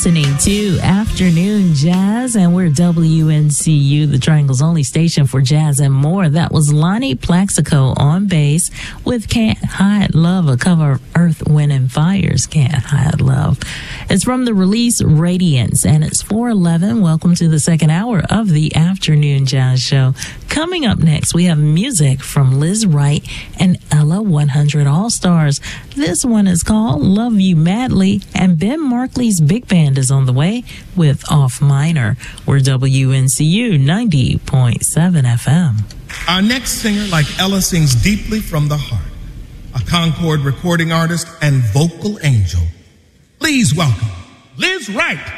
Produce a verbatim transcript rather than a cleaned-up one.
listening to Afternoon Jazz, and we're W N C U, the Triangle's only station for jazz and more. That was Lonnie Plaxico on bass with Can't Hide Love, a cover of Earth, Wind and Fire's Can't Hide Love. It's from the release Radiance, and it's four eleven. Welcome to the second hour of the Afternoon Jazz Show. Coming up next, we have music from Liz Wright and Ella one hundred All-Stars. This one is called Love You Madly, and Ben Markley's big band is on the way with Off Minor. We're W N C U ninety point seven F M. Our next singer, like Ella, sings deeply from the heart. A Concord recording artist and vocal angel. Please welcome Liz Wright.